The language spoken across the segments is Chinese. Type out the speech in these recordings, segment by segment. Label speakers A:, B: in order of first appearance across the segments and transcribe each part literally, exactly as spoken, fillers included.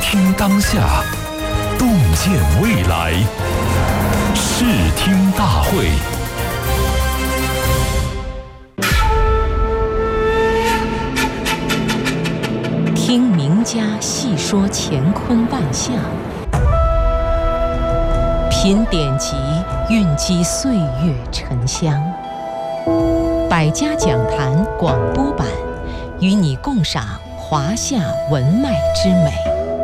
A: 听当下，洞见未来。视听大会。
B: 听名家细说乾坤万象，品典籍蕴积岁月沉香。百家讲坛广播版，与你共赏华夏文脉之美。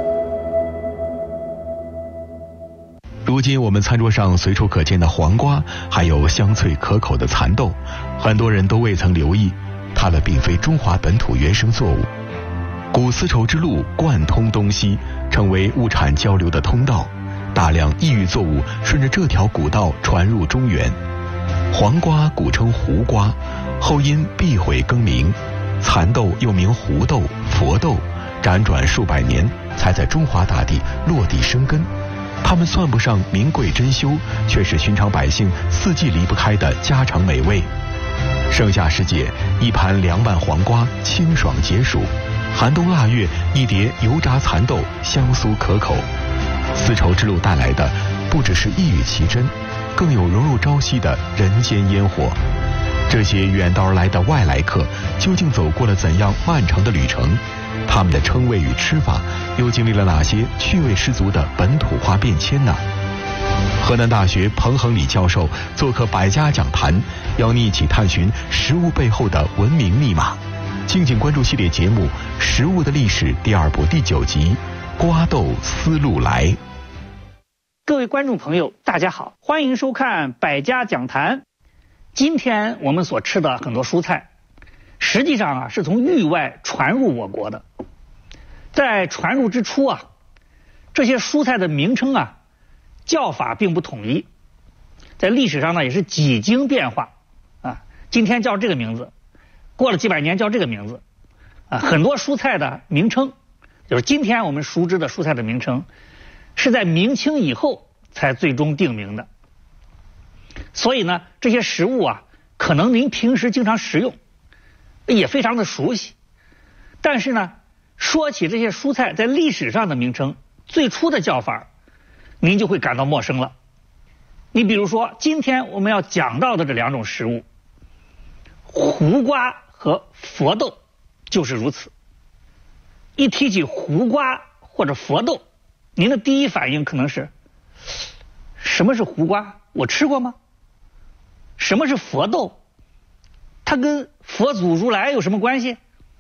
C: 如今我们餐桌上随处可见的黄瓜，还有香脆可口的蚕豆，很多人都未曾留意，它们并非中华本土原生作物。古丝绸之路贯通东西，成为物产交流的通道，大量异域作物顺着这条古道传入中原。黄瓜古称胡瓜，后因避讳更名，蚕豆又名胡豆、佛豆，辗转数百年才在中华大地落地生根。它们算不上名贵珍馐，却是寻常百姓四季离不开的家常美味。盛夏时节，一盘凉拌黄瓜清爽解暑；寒冬腊月，一碟油炸蚕豆香酥可口。丝绸之路带来的不只是一语奇珍，更有融入朝夕的人间烟火。这些远道而来的外来客究竟走过了怎样漫长的旅程？他们的称谓与吃法又经历了哪些趣味十足的本土化变迁呢？河南大学彭恒礼教授做客百家讲坛，邀你一起探寻食物背后的文明密码。敬请关注系列节目《食物的历史》第二部第九集《瓜豆丝路来》。
D: 各位观众朋友，大家好，欢迎收看百家讲坛。今天我们所吃的很多蔬菜，实际上啊是从域外传入我国的。在传入之初啊，这些蔬菜的名称啊叫法并不统一，在历史上呢也是几经变化啊。今天叫这个名字，过了几百年叫这个名字啊。很多蔬菜的名称，就是今天我们熟知的蔬菜的名称，是在明清以后才最终定名的。所以呢，这些食物啊，可能您平时经常食用，也非常的熟悉，但是呢，说起这些蔬菜在历史上的名称，最初的叫法，您就会感到陌生了。你比如说，今天我们要讲到的这两种食物，胡瓜和佛豆就是如此。一提起胡瓜或者佛豆，您的第一反应可能是，什么是胡瓜？我吃过吗？什么是佛豆？它跟佛祖如来有什么关系？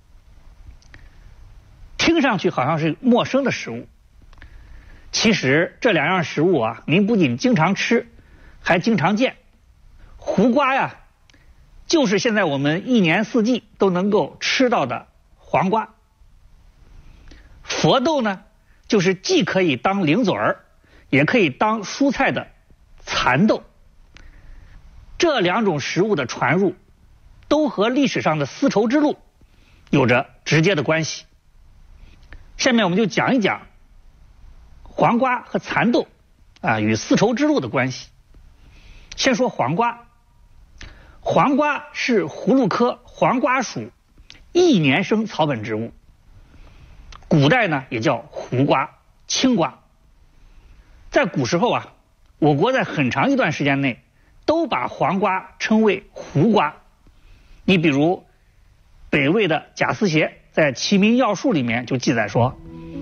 D: 听上去好像是陌生的食物，其实这两样食物啊，您不仅经常吃，还经常见。胡瓜呀，就是现在我们一年四季都能够吃到的黄瓜。佛豆呢，就是既可以当零嘴儿，也可以当蔬菜的蚕豆。这两种食物的传入，都和历史上的丝绸之路有着直接的关系。下面我们就讲一讲黄瓜和蚕豆啊与丝绸之路的关系。先说黄瓜，黄瓜是葫芦科黄瓜属一年生草本植物，古代呢也叫胡瓜、青瓜。在古时候啊，我国在很长一段时间内都把黄瓜称为胡瓜。你比如北魏的贾思勰在《齐民要术》里面就记载说，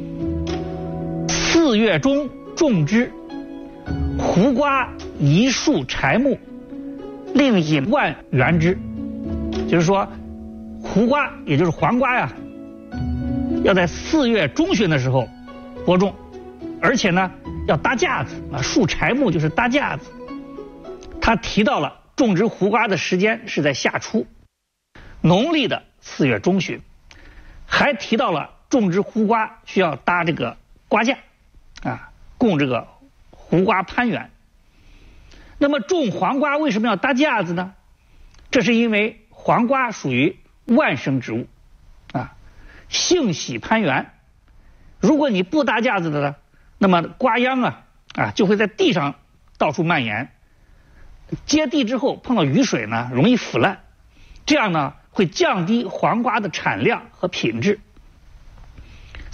D: 四月中种之，胡瓜一树柴木，令引万园之。就是说胡瓜也就是黄瓜呀，要在四月中旬的时候播种，而且呢要搭架子啊，树柴木就是搭架子。他提到了种植胡瓜的时间是在夏初，农历的四月中旬，还提到了种植胡瓜需要搭这个瓜架啊，供这个胡瓜攀援。那么种黄瓜为什么要搭架子呢？这是因为黄瓜属于万生植物啊，性喜攀援。如果你不搭架子的呢，那么瓜秧啊啊就会在地上到处蔓延，接地之后碰到雨水呢，容易腐烂，这样呢会降低黄瓜的产量和品质。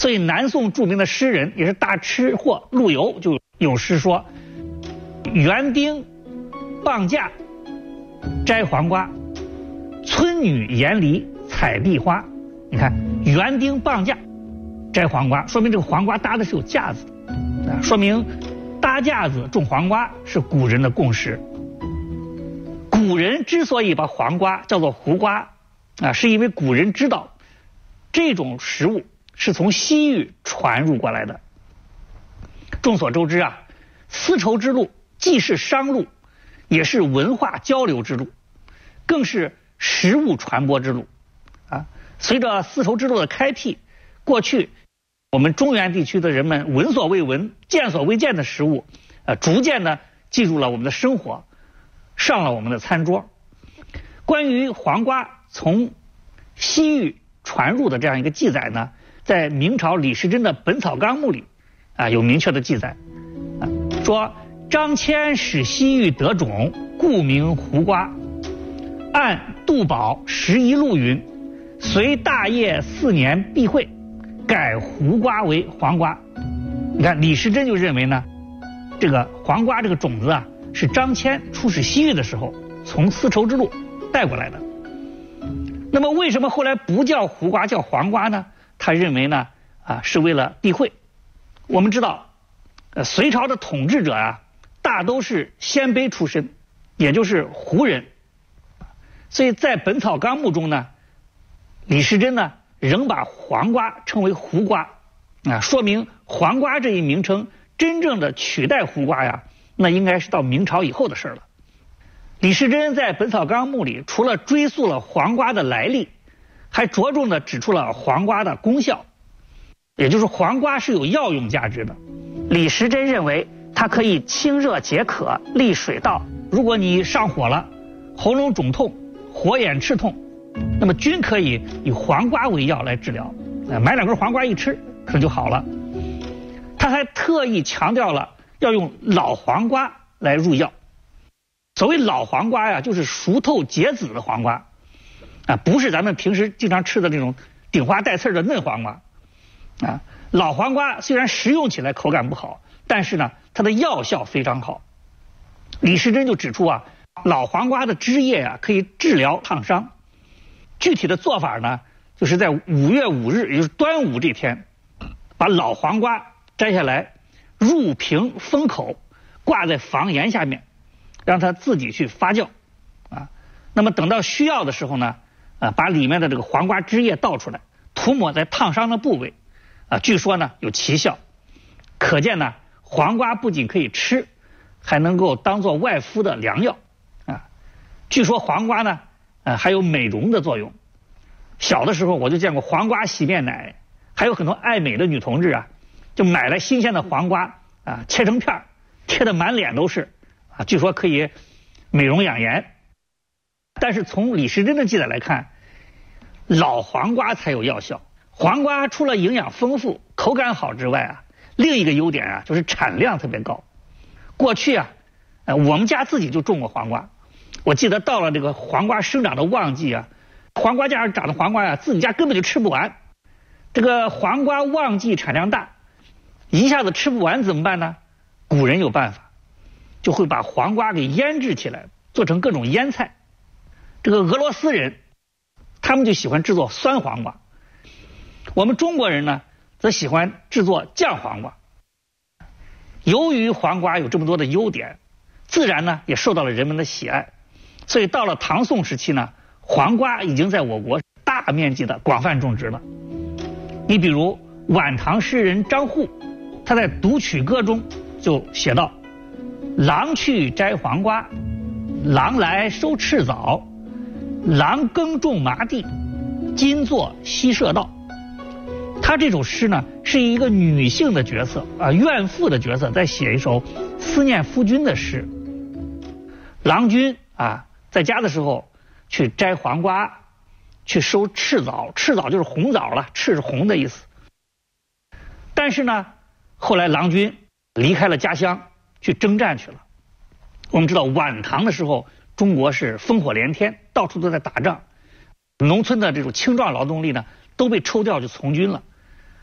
D: 所以南宋著名的诗人也是大吃货陆游就有诗说：园丁傍架摘黄瓜，村女沿篱采碧花。你看，园丁傍架摘黄瓜，说明这个黄瓜搭的是有架子的，啊，说明搭架子种黄瓜是古人的共识。古人之所以把黄瓜叫做胡瓜，啊，是因为古人知道这种食物是从西域传入过来的。众所周知啊，丝绸之路既是商路，也是文化交流之路，更是食物传播之路。啊，随着丝绸之路的开辟，过去我们中原地区的人们闻所未闻、见所未见的食物，呃，逐渐的进入了我们的生活，上了我们的餐桌。关于黄瓜从西域传入的这样一个记载呢，在明朝李时珍的《本草纲目》里啊有明确的记载，啊，说张骞使西域得种，故名胡瓜。按杜宝十一路云，随大业四年必会，改胡瓜为黄瓜。你看李时珍就认为呢，这个黄瓜这个种子啊，是张骞出使西域的时候从丝绸之路带过来的。那么为什么后来不叫胡瓜叫黄瓜呢？他认为呢，啊，是为了避讳。我们知道，呃，隋朝的统治者啊，大都是鲜卑出身，也就是胡人。所以在《本草纲目》中呢，李时珍呢仍把黄瓜称为胡瓜，啊，说明黄瓜这一名称真正的取代胡瓜呀，那应该是到明朝以后的事了。李时珍在《本草纲目》里除了追溯了黄瓜的来历，还着重的指出了黄瓜的功效，也就是黄瓜是有药用价值的。李时珍认为它可以清热解渴、利水道，如果你上火了、喉咙肿痛、火眼赤痛，那么均可以以黄瓜为药来治疗，买两根黄瓜一吃可能就好了。他还特意强调了要用老黄瓜来入药。所谓老黄瓜呀，就是熟透结籽的黄瓜，啊，不是咱们平时经常吃的那种顶花带刺的嫩黄瓜。啊，老黄瓜虽然食用起来口感不好，但是呢，它的药效非常好。李时珍就指出啊，老黄瓜的汁液啊可以治疗烫伤。具体的做法呢，就是在五月五日，也就是端午这天，把老黄瓜摘下来，入瓶封口，挂在房檐下面，让它自己去发酵。啊，那么等到需要的时候呢，啊，把里面的这个黄瓜汁液倒出来，涂抹在烫伤的部位，啊，据说呢有奇效。可见呢，黄瓜不仅可以吃，还能够当做外敷的良药。啊，据说黄瓜呢，呃，还有美容的作用。小的时候我就见过黄瓜洗面奶，还有很多爱美的女同志啊，就买来新鲜的黄瓜啊，切成片贴得满脸都是啊，据说可以美容养颜。但是从李时珍的记载来看，老黄瓜才有药效。黄瓜除了营养丰富、口感好之外啊，另一个优点啊就是产量特别高。过去啊，呃，我们家自己就种过黄瓜。我记得到了这个黄瓜生长的旺季啊，黄瓜架上长的黄瓜呀、啊，自己家根本就吃不完。这个黄瓜旺季产量大，一下子吃不完怎么办呢？古人有办法，就会把黄瓜给腌制起来，做成各种腌菜。这个俄罗斯人，他们就喜欢制作酸黄瓜。我们中国人呢，则喜欢制作酱黄瓜。由于黄瓜有这么多的优点，自然呢也受到了人们的喜爱。所以到了唐宋时期呢，黄瓜已经在我国大面积的广泛种植了。你比如晚唐诗人张祜，他在《独曲歌》中就写道：郎去摘黄瓜，郎来收赤枣，郎耕种麻地，今作西社道。他这首诗呢，是一个女性的角色啊，怨妇的角色，在写一首思念夫君的诗。郎君啊，在家的时候去摘黄瓜，去收赤枣，赤枣就是红枣了，赤是红的意思。但是呢，后来郎君离开了家乡，去征战去了。我们知道晚唐的时候，中国是烽火连天，到处都在打仗，农村的这种青壮劳动力呢，都被抽调去从军了。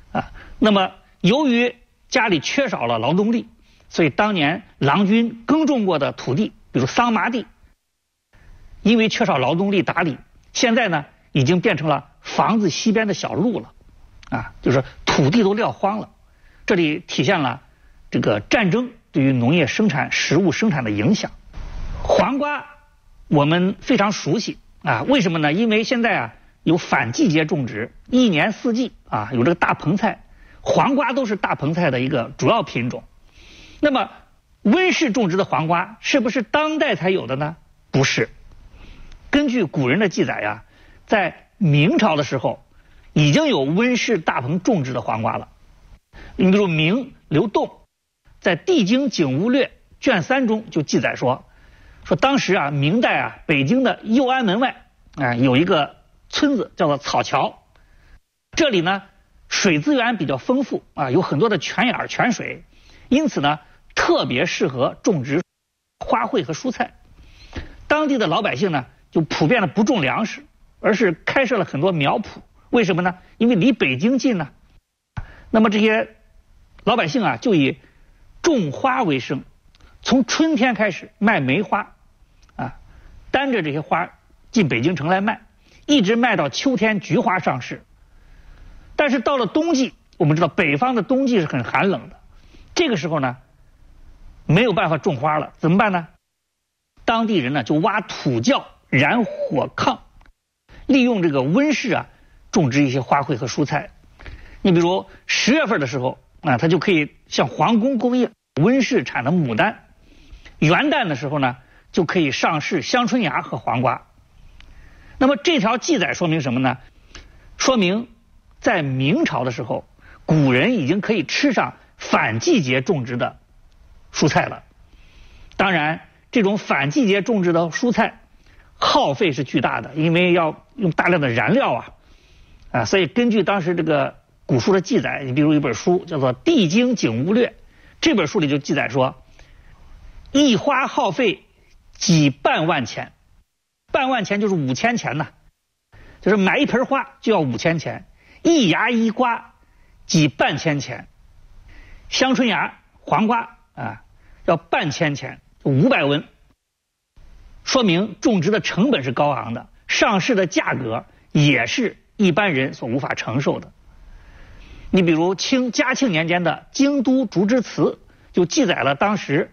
D: 啊。那么由于家里缺少了劳动力，所以当年郎君耕种过的土地，比如桑麻地，因为缺少劳动力打理，现在呢已经变成了房子西边的小路了，啊，就是土地都撂荒了。这里体现了这个战争对于农业生产、食物生产的影响。黄瓜我们非常熟悉啊，为什么呢？因为现在啊有反季节种植，一年四季啊有这个大棚菜，黄瓜都是大棚菜的一个主要品种。那么温室种植的黄瓜是不是当代才有的呢？不是。根据古人的记载呀，在明朝的时候已经有温室大棚种植的黄瓜了。你比如明刘栋在《地经景物略》卷三中就记载说，说当时啊，明代啊，北京的右安门外啊有一个村子叫做草桥，这里呢水资源比较丰富啊，有很多的泉眼泉水，因此呢特别适合种植花卉和蔬菜。当地的老百姓呢就普遍的不种粮食，而是开设了很多苗圃。为什么呢？因为离北京近呢。那么这些老百姓啊就以种花为生，从春天开始卖梅花啊，担着这些花进北京城来卖，一直卖到秋天菊花上市。但是到了冬季，我们知道北方的冬季是很寒冷的，这个时候呢没有办法种花了，怎么办呢？当地人呢就挖土窖燃火炕，利用这个温室啊种植一些花卉和蔬菜。你比如十月份的时候啊，它就可以向皇宫供应温室产的牡丹；元旦的时候呢，就可以上市香春芽和黄瓜。那么这条记载说明什么呢？说明在明朝的时候，古人已经可以吃上反季节种植的蔬菜了。当然，这种反季节种植的蔬菜耗费是巨大的，因为要用大量的燃料啊，啊，所以根据当时这个古书的记载，你比如一本书叫做《地经景物略》，这本书里就记载说，一花耗费几半万钱，半万钱就是五千钱呐，就是买一盆花就要五千钱，一芽一瓜几半千钱，香春芽、黄瓜啊要半千钱，五百文，说明种植的成本是高昂的，上市的价格也是一般人所无法承受的。你比如清嘉庆年间的《京都竹枝词》就记载了当时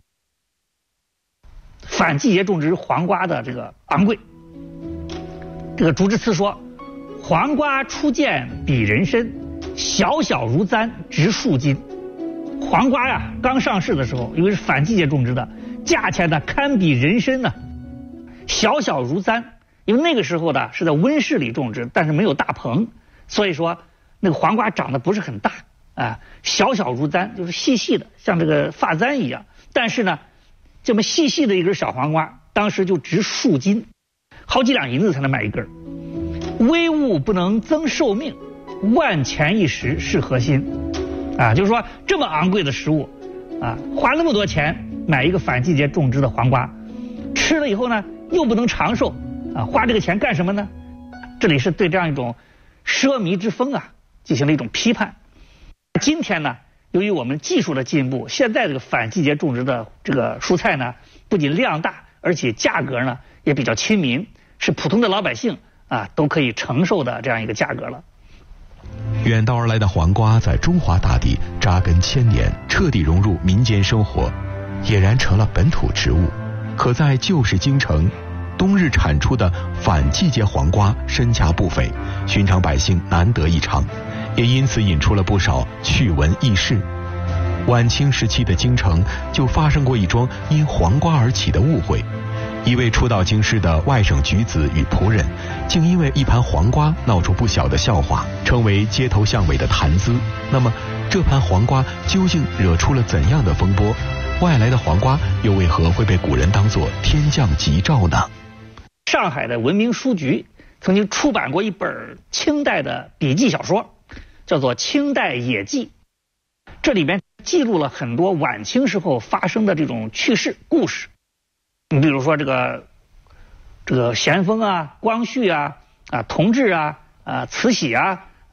D: 反季节种植黄瓜的这个昂贵。这个竹枝词说，黄瓜初见比人参，小小如簪，值数斤。黄瓜呀刚上市的时候，因为是反季节种植的，价钱呢堪比人参呢，小小如簪。因为那个时候呢是在温室里种植，但是没有大棚，所以说那个黄瓜长得不是很大啊，小小如簪，就是细细的，像这个发簪一样。但是呢，这么细细的一根小黄瓜，当时就值数斤，好几两银子才能买一根。微物不能增寿命，万钱一时是何心？啊，就是说这么昂贵的食物啊，花那么多钱买一个反季节种植的黄瓜，吃了以后呢又不能长寿啊，花这个钱干什么呢？这里是对这样一种奢靡之风啊进行了一种批判。今天呢，由于我们技术的进步，现在这个反季节种植的这个蔬菜呢，不仅量大，而且价格呢也比较亲民，是普通的老百姓啊都可以承受的这样一个价格了。
C: 远道而来的黄瓜在中华大地扎根千年，彻底融入民间生活，俨然成了本土植物。可在旧时京城，冬日产出的反季节黄瓜身价不菲，寻常百姓难得一尝，也因此引出了不少趣闻轶事。晚清时期的京城就发生过一桩因黄瓜而起的误会，一位初到京师的外省举子与仆人，竟因为一盘黄瓜闹出不小的笑话，成为街头巷尾的谈资。那么这盘黄瓜究竟惹出了怎样的风波？外来的黄瓜又为何会被古人当作天降吉兆呢？
D: 上海的文明书局曾经出版过一本清代的笔记小说，叫做《清代野记》，这里边记录了很多晚清时候发生的这种趣事故事。你比如说这个这个咸丰啊、光绪啊、啊同治啊、啊慈禧啊、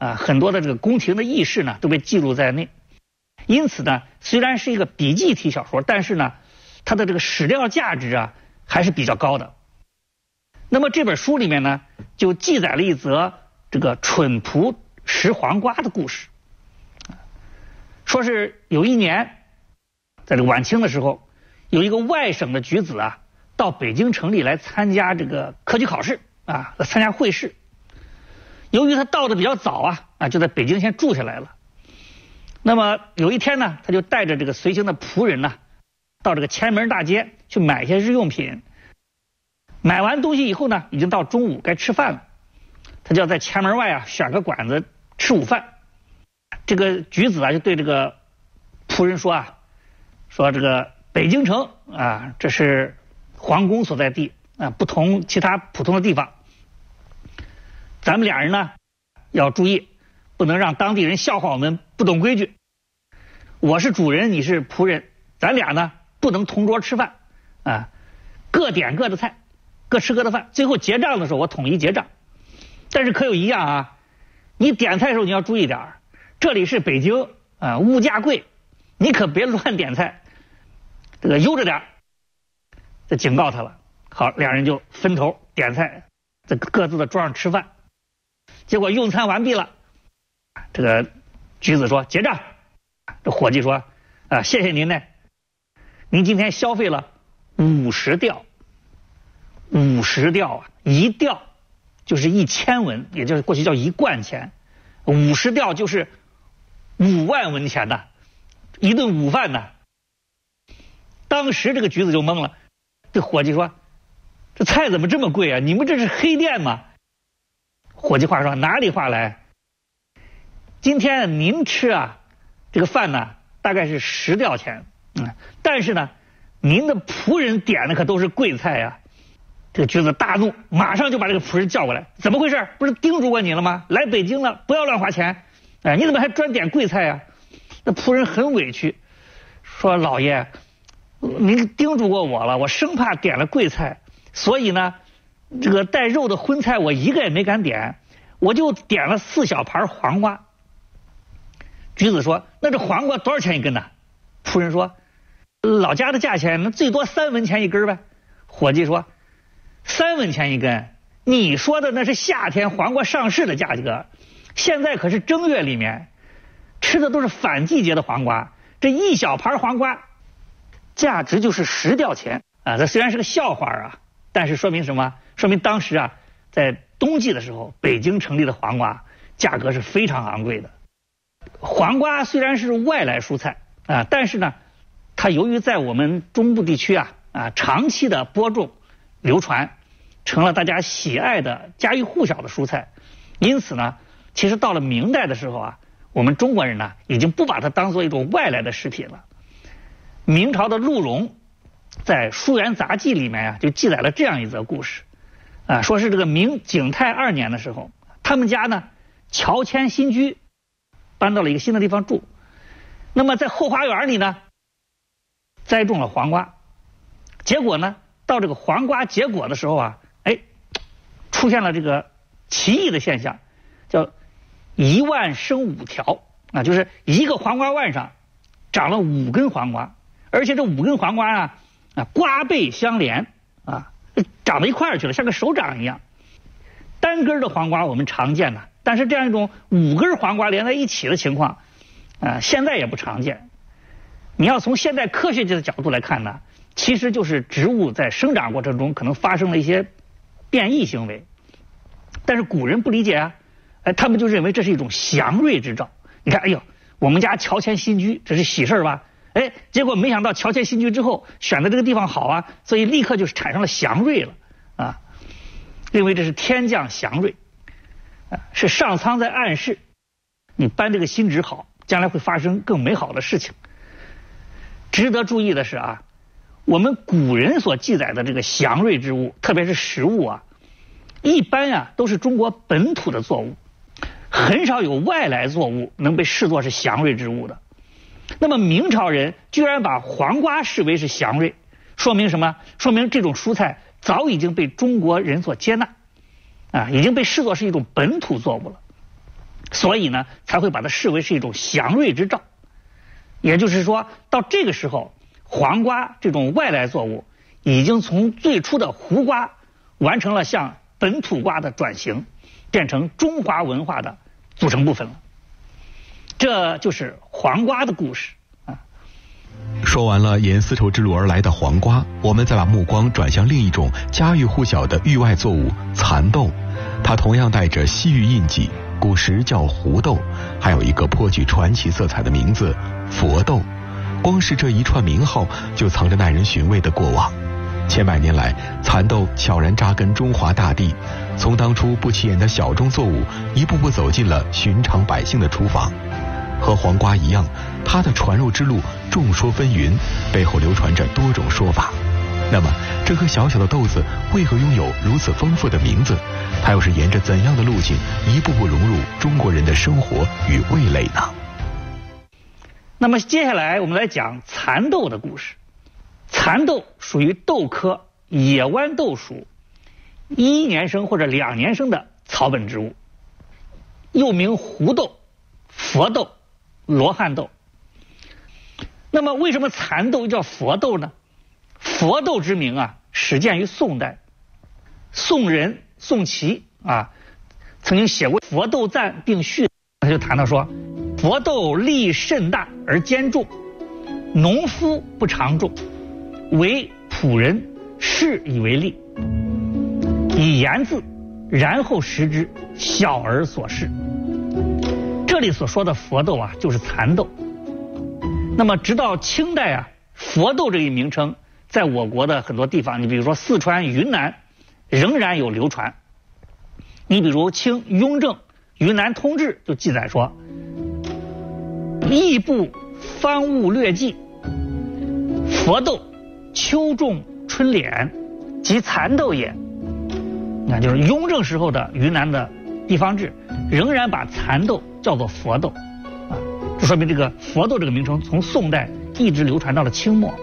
D: 啊，很多的这个宫廷的轶事呢都被记录在内。因此呢，虽然是一个笔记体小说，但是呢，它的这个史料价值啊还是比较高的。那么这本书里面呢，就记载了一则这个蠢仆拾黄瓜的故事。说是有一年，在这个晚清的时候，有一个外省的举子啊，到北京城里来参加这个科举考试啊，参加会试。由于他到的比较早啊，啊就在北京先住下来了。那么有一天呢，他就带着这个随行的仆人呢，到这个前门大街去买一些日用品。买完东西以后呢，已经到中午该吃饭了，他就要在前门外啊选个馆子吃午饭。这个举子啊就对这个仆人说啊，说这个北京城啊，这是皇宫所在地啊，不同其他普通的地方。咱们俩人呢要注意，不能让当地人笑话我们不懂规矩。我是主人，你是仆人，咱俩呢不能同桌吃饭啊，各点各的菜，各吃各的饭。最后结账的时候，我统一结账。但是可有一样啊，你点菜的时候你要注意点，这里是北京啊，物价贵，你可别乱点菜，这个悠着点。就警告他了。好，两人就分头点菜，在各自的桌上吃饭。结果用餐完毕了，这个举子说结账，这伙计说啊，谢谢您呢，您今天消费了五十吊，五十吊啊，一吊就是一千文，也就是过去叫一贯钱，五十吊就是五万文钱呐，一顿午饭呐。当时这个举子就懵了，这伙计说，这菜怎么这么贵啊？你们这是黑店吗？伙计话说，哪里话来？今天您吃啊，这个饭呢大概是十吊钱，嗯，但是呢，您的仆人点的可都是贵菜呀、啊。这个举子大怒，马上就把这个仆人叫过来，怎么回事？不是叮嘱过你了吗？来北京了，不要乱花钱，哎，你怎么还专点贵菜呀、啊？那仆人很委屈，说老爷，您叮嘱过我了，我生怕点了贵菜，所以呢，这个带肉的荤菜我一个也没敢点，我就点了四小盘黄瓜。举子说，那这黄瓜多少钱一根呢？仆人说，老家的价钱最多三文钱一根呗。伙计说，三文钱一根，你说的那是夏天黄瓜上市的价格，现在可是正月里面，吃的都是反季节的黄瓜，这一小盘黄瓜价值就是十吊钱啊！这虽然是个笑话啊，但是说明什么？说明当时啊，在冬季的时候，北京城里的黄瓜价格是非常昂贵的。黄瓜虽然是外来蔬菜啊，但是呢，它由于在我们中部地区啊啊长期的播种流传，成了大家喜爱的家喻户晓的蔬菜。因此呢，其实到了明代的时候啊，我们中国人呢已经不把它当做一种外来的食品了。明朝的陆荣在《书园杂记》里面啊，就记载了这样一则故事啊，说是这个明景泰二年的时候，他们家呢乔迁新居，搬到了一个新的地方住。那么在后花园里呢，栽种了黄瓜。结果呢，到这个黄瓜结果的时候啊，哎，出现了这个奇异的现象，叫一万生五条啊，就是一个黄瓜腕上长了五根黄瓜，而且这五根黄瓜啊啊瓜背相连啊，长到一块儿去了，像个手掌一样。单根的黄瓜我们常见的，但是这样一种五根黄瓜连在一起的情况啊，现在也不常见。你要从现代科学界的角度来看呢，其实就是植物在生长过程中可能发生了一些变异行为，但是古人不理解啊，哎，他们就认为这是一种祥瑞之兆。你看，哎呦，我们家乔迁新居，这是喜事吧？哎，结果没想到乔迁新居之后选的这个地方好啊，所以立刻就产生了祥瑞了啊，认为这是天降祥瑞，啊，是上苍在暗示你搬这个新址好，将来会发生更美好的事情。值得注意的是啊，我们古人所记载的这个祥瑞之物，特别是食物啊，一般啊都是中国本土的作物，很少有外来作物能被视作是祥瑞之物的。那么明朝人居然把黄瓜视为是祥瑞，说明什么？说明这种蔬菜早已经被中国人所接纳啊，已经被视作是一种本土作物了。 所以呢才会把它视为是一种祥瑞之兆。也就是说，到这个时候，黄瓜这种外来作物已经从最初的胡瓜完成了向本土瓜的转型，变成中华文化的组成部分了。这就是黄瓜的故事啊。
C: 说完了沿丝绸之路而来的黄瓜，我们再把目光转向另一种家喻户晓的域外作物蚕豆，它同样带着西域印记，古时叫胡豆，还有一个颇具传奇色彩的名字佛豆。光是这一串名号就藏着耐人寻味的过往。千百年来，蚕豆悄然扎根中华大地，从当初不起眼的小众作物，一步步走进了寻常百姓的厨房。和黄瓜一样，它的传入之路众说纷纭，背后流传着多种说法。那么，这颗小小的豆子为何拥有如此丰富的名字？它又是沿着怎样的路径，一步步融入中国人的生活与味蕾呢？
D: 那么接下来我们来讲蚕豆的故事。蚕豆属于豆科野豌豆属一年生或者两年生的草本植物，又名胡豆、佛豆、罗汉豆。那么为什么蚕豆叫佛豆呢？佛豆之名啊，始建于宋代。宋人宋祁啊，曾经写过《佛豆赞》并序，他就谈到说，佛豆粒甚大而坚重，农夫不常种，为仆人视以为利，以言字，然后食之，小儿所视。这里所说的佛豆啊，就是蚕豆。那么直到清代啊，佛豆这一名称在我国的很多地方，你比如说四川、云南，仍然有流传。你比如清雍正《云南通志》就记载说，异部方物略记，佛豆秋种春敛，即蚕豆也。那就是雍正时候的云南的地方志，仍然把蚕豆叫做佛豆啊，这说明这个佛豆这个名称从宋代一直流传到了清末。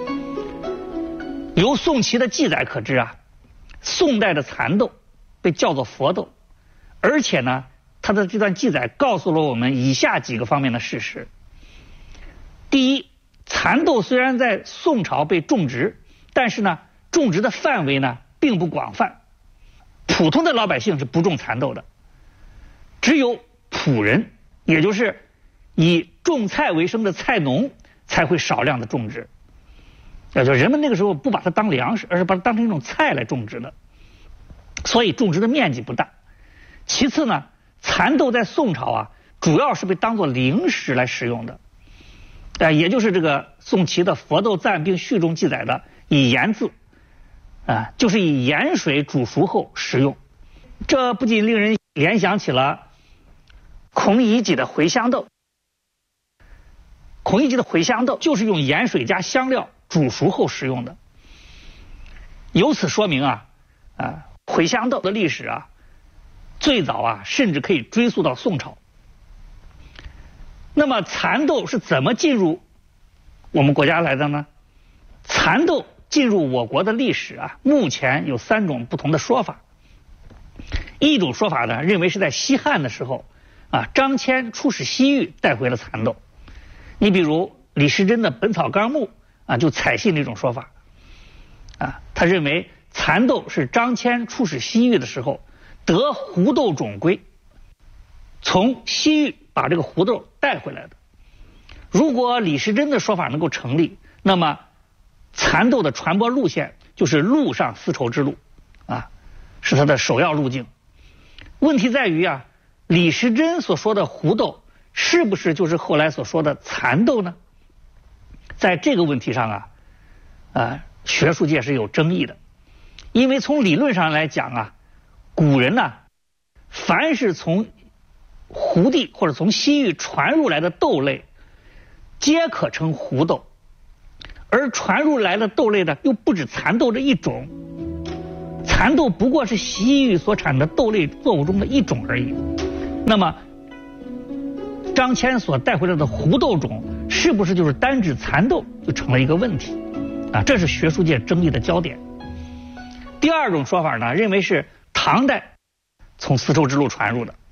D: 由宋祁的记载可知啊，宋代的蚕豆被叫做佛豆，而且呢，他的这段记载告诉了我们以下几个方面的事实。第一，蚕豆虽然在宋朝被种植，但是呢，种植的范围呢并不广泛，普通的老百姓是不种蚕豆的，只有仆人，也就是以种菜为生的菜农才会少量的种植。也就是人们那个时候不把它当粮食，而是把它当成一种菜来种植的，所以种植的面积不大。其次呢，蚕豆在宋朝啊，主要是被当作零食来食用的，呃，也就是这个宋祁的《佛豆赞》并序中记载的以盐渍，啊、呃，就是以盐水煮熟后食用。这不仅令人联想起了孔乙己的茴香豆，孔乙己的茴香豆就是用盐水加香料煮熟后食用的。由此说明啊，啊，茴香豆的历史啊，最早啊，甚至可以追溯到宋朝。那么蚕豆是怎么进入我们国家来的呢？蚕豆进入我国的历史啊，目前有三种不同的说法。一种说法呢，认为是在西汉的时候啊，张骞出使西域带回了蚕豆。你比如李时珍的《本草纲目》啊，就采信这种说法啊，他认为蚕豆是张骞出使西域的时候得胡豆种归，从西域把这个胡豆带回来的。如果李时珍的说法能够成立，那么蚕豆的传播路线就是陆上丝绸之路啊，是它的首要路径。问题在于啊，李时珍所说的胡豆是不是就是后来所说的蚕豆呢？在这个问题上啊，呃，学术界是有争议的，因为从理论上来讲啊，古人呢、啊，凡是从胡地或者从西域传入来的豆类，皆可称胡豆，而传入来的豆类呢，又不止蚕豆这一种，蚕豆不过是西域所产的豆类作物中的一种而已。那么张骞所带回来的胡豆种是不是就是单指蚕豆，就成了一个问题啊，这是学术界争议的焦点。第二种说法呢，认为是唐代从丝绸之路传入的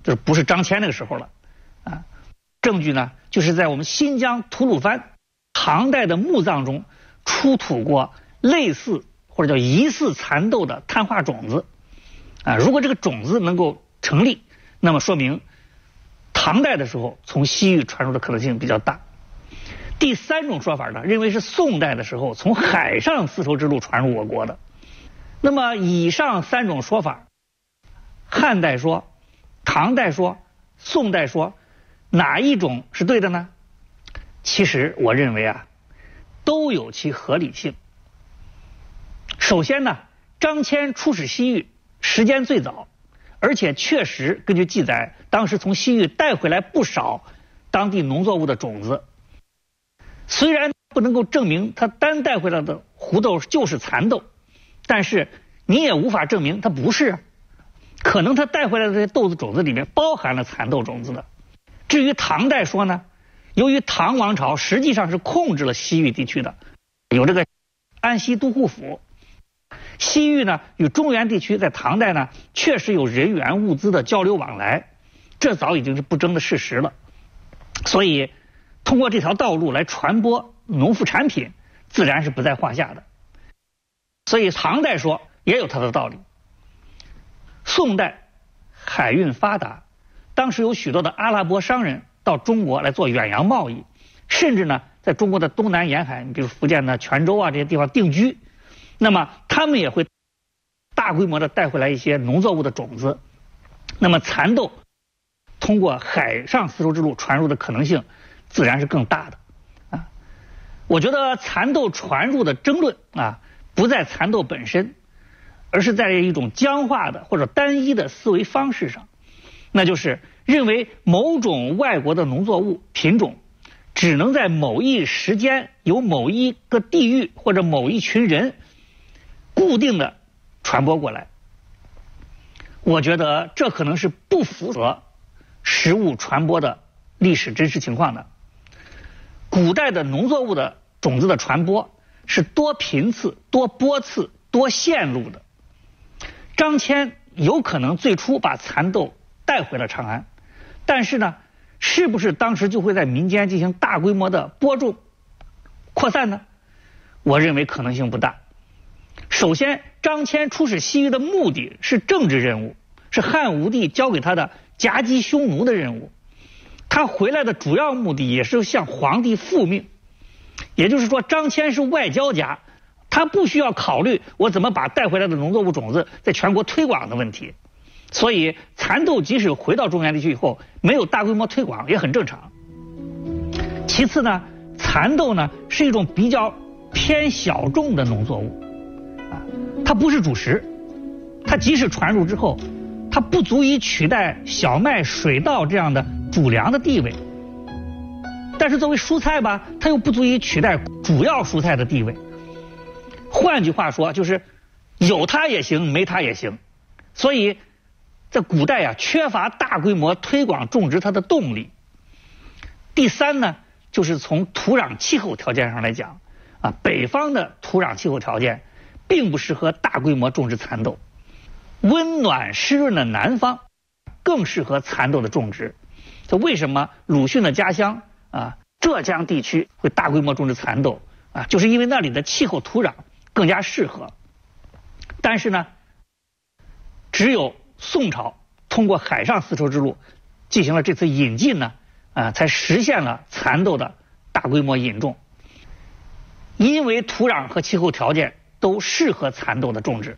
D: 这不是张骞那个时候了啊。证据呢，就是在我们新疆吐鲁番唐代的墓葬中出土过类似或者叫疑似蚕豆的碳化种子啊。如果这个种子能够成立，那么说明唐代的时候从西域传入的可能性比较大。第三种说法呢，认为是宋代的时候从海上丝绸之路传入我国的。那么以上三种说法，汉代说、唐代说、宋代说，哪一种是对的呢？其实我认为啊，都有其合理性。首先呢，张骞出使西域时间最早，而且确实根据记载，当时从西域带回来不少当地农作物的种子。虽然不能够证明他单带回来的胡豆就是蚕豆，但是你也无法证明它不是啊。可能他带回来的这些豆子种子里面包含了蚕豆种子的。至于唐代说呢，由于唐王朝实际上是控制了西域地区的，有这个安西都护府，西域呢与中原地区在唐代呢确实有人员物资的交流往来，这早已经是不争的事实了。所以通过这条道路来传播农副产品，自然是不在话下的。所以唐代说也有它的道理。宋代海运发达，当时有许多的阿拉伯商人到中国来做远洋贸易，甚至呢在中国的东南沿海，你比如福建的泉州啊这些地方定居。那么他们也会大规模的带回来一些农作物的种子。那么蚕豆通过海上丝绸之路传入的可能性自然是更大的啊。我觉得蚕豆传入的争论啊，不在蚕豆本身，而是在一种僵化的或者单一的思维方式上，那就是认为某种外国的农作物品种只能在某一时间由某一个地域或者某一群人固定的传播过来。我觉得这可能是不符合食物传播的历史真实情况的。古代的农作物的种子的传播是多频次、多波次、多线路的。张骞有可能最初把蚕豆带回了长安，但是呢，是不是当时就会在民间进行大规模的播种扩散呢？我认为可能性不大。首先，张骞出使西域的目的是政治任务，是汉武帝交给他的夹击匈奴的任务。他回来的主要目的也是向皇帝复命，也就是说，张骞是外交家，他不需要考虑我怎么把带回来的农作物种子在全国推广的问题。所以蚕豆即使回到中原地区以后没有大规模推广也很正常。其次呢，蚕豆呢是一种比较偏小众的农作物啊，它不是主食，它即使传入之后，它不足以取代小麦、水稻这样的主粮的地位。但是作为蔬菜吧，它又不足以取代主要蔬菜的地位。换句话说，就是有它也行，没它也行。所以在古代啊，缺乏大规模推广种植它的动力。第三呢，就是从土壤气候条件上来讲啊，北方的土壤气候条件并不适合大规模种植蚕豆，温暖湿润的南方更适合蚕豆的种植。这为什么鲁迅的家乡啊浙江地区会大规模种植蚕豆啊，就是因为那里的气候土壤更加适合。但是呢，只有宋朝通过海上丝绸之路进行了这次引进呢，啊，才实现了蚕豆的大规模引种。因为土壤和气候条件都适合蚕豆的种植。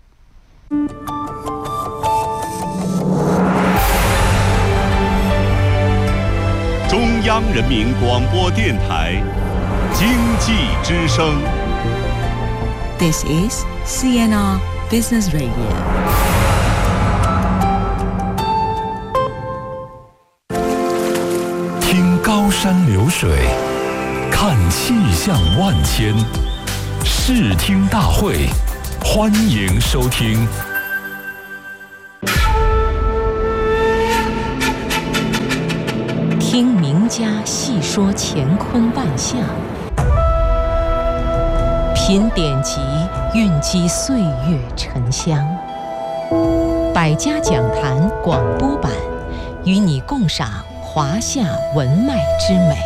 A: 中央人民广播电台经济之声。
E: This is C N R Business Radio。
A: 听高山流水，看气象万千，视听大会，欢迎收听。
B: 听名家细说乾坤万象，品典籍蕴积岁月沉香。百家讲坛广播版， 与你共赏华夏文脉之美。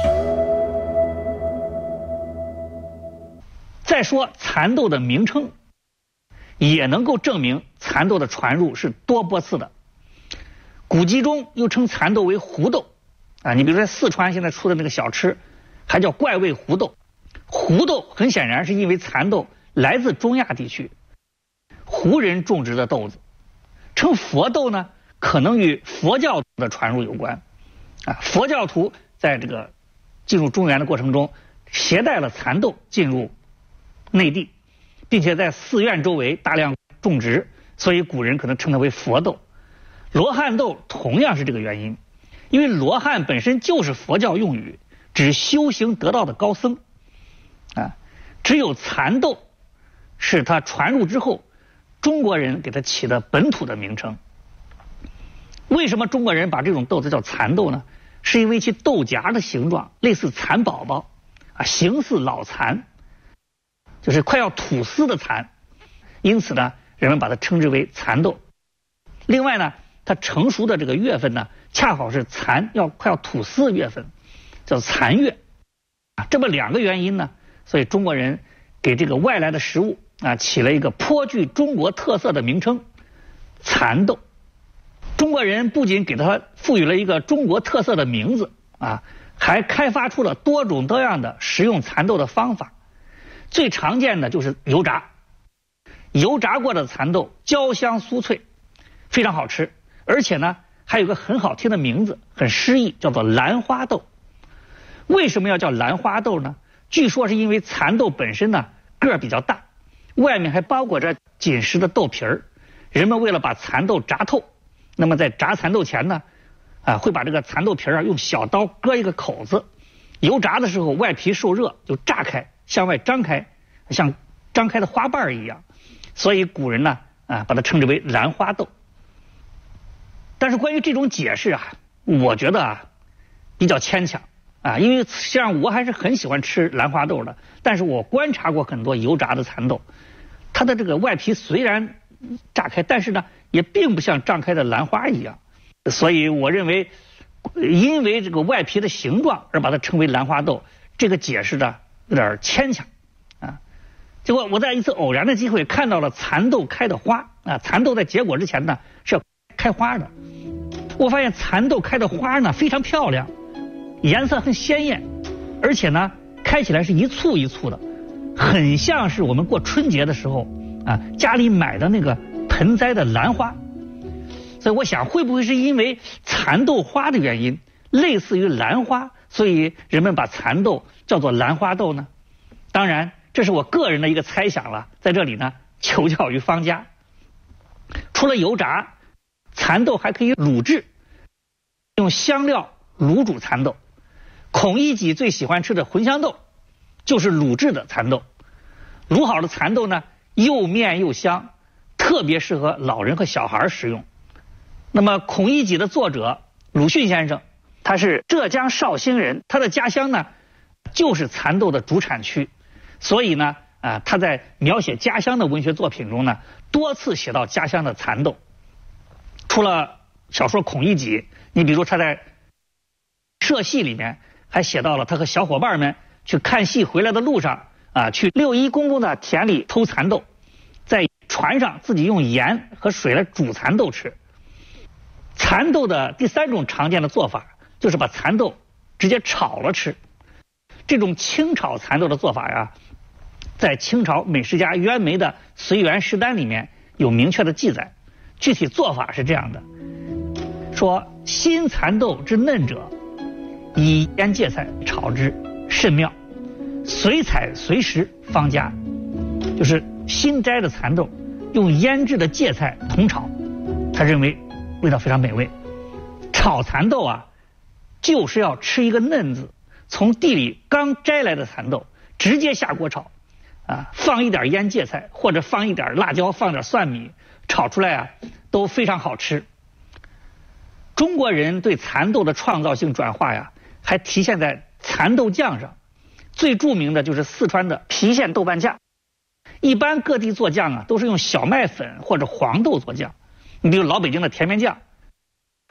D: 再说蚕豆的名称，也能够证明蚕豆的传入是多波次的。古籍中又称蚕豆为胡豆啊，你比如说四川现在出的那个小吃，还叫怪味胡豆。胡豆很显然是因为蚕豆来自中亚地区，胡人种植的豆子。称佛豆呢，可能与佛教的传入有关啊。佛教徒在这个进入中原的过程中，携带了蚕豆进入内地，并且在寺院周围大量种植，所以古人可能称它为佛豆。罗汉豆同样是这个原因，因为罗汉本身就是佛教用语，指修行得道的高僧啊。只有蚕豆是它传入之后，中国人给它起的本土的名称。为什么中国人把这种豆子叫蚕豆呢？是因为其豆荚的形状类似蚕宝宝啊，形似老蚕，就是快要吐丝的蚕，因此呢，人们把它称之为蚕豆。另外呢，它成熟的这个月份呢，恰好是蚕要快要吐丝的月份，叫蚕月啊。这么两个原因呢，所以中国人给这个外来的食物啊起了一个颇具中国特色的名称——蚕豆。中国人不仅给它赋予了一个中国特色的名字啊，还开发出了多种多样的食用蚕豆的方法。最常见的就是油炸，油炸过的蚕豆焦香酥脆，非常好吃，而且呢还有个很好听的名字，很诗意，叫做兰花豆。为什么要叫兰花豆呢？据说是因为蚕豆本身呢个儿比较大，外面还包裹着紧实的豆皮儿，人们为了把蚕豆炸透，那么在炸蚕豆前呢啊会把这个蚕豆皮啊用小刀割一个口子，油炸的时候外皮受热就炸开，向外张开，像张开的花瓣一样，所以古人呢啊把它称之为兰花豆。但是关于这种解释啊，我觉得啊比较牵强啊，因为实际上我还是很喜欢吃兰花豆的，但是我观察过很多油炸的蚕豆，它的这个外皮虽然炸开，但是呢也并不像张开的兰花一样，所以我认为因为这个外皮的形状而把它称为兰花豆，这个解释呢有点牵强啊。结果我在一次偶然的机会看到了蚕豆开的花啊，蚕豆在结果之前呢是要开花的，我发现蚕豆开的花呢非常漂亮，颜色很鲜艳，而且呢开起来是一簇一簇的，很像是我们过春节的时候啊家里买的那个盆栽的兰花。所以我想会不会是因为蚕豆花的原因类似于兰花，所以人们把蚕豆叫做兰花豆呢？当然这是我个人的一个猜想了，在这里呢求教于方家。除了油炸，蚕豆还可以卤制，用香料卤煮蚕豆。孔乙己最喜欢吃的茴香豆就是卤制的蚕豆。卤好的蚕豆呢又面又香，特别适合老人和小孩食用。那么孔乙己的作者鲁迅先生，他是浙江绍兴人，他的家乡呢就是蚕豆的主产区，所以呢啊他在描写家乡的文学作品中呢多次写到家乡的蚕豆。除了小说孔乙己，你比如他在社戏里面还写到了他和小伙伴们去看戏回来的路上啊，去六一公公的田里偷蚕豆，在船上自己用盐和水来煮蚕豆吃。蚕豆的第三种常见的做法就是把蚕豆直接炒了吃。这种清炒蚕豆的做法呀，在清朝美食家袁枚的《随园食单》里面有明确的记载。具体做法是这样的，说新蚕豆之嫩者，以腌芥菜炒之，甚妙。随采随食方佳，就是新摘的蚕豆用腌制的芥菜同炒，他认为味道非常美味。炒蚕豆啊，就是要吃一个嫩字，从地里刚摘来的蚕豆直接下锅炒啊，放一点腌芥菜或者放一点辣椒，放点蒜米，炒出来啊都非常好吃。中国人对蚕豆的创造性转化呀，还体现在蚕豆酱上。最著名的就是四川的郫县豆瓣酱。一般各地做酱啊，都是用小麦粉或者黄豆做酱。你比如老北京的甜面酱，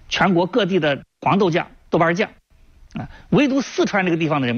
D: 全国各地的黄豆酱、豆瓣酱，啊，唯独四川这个地方的人们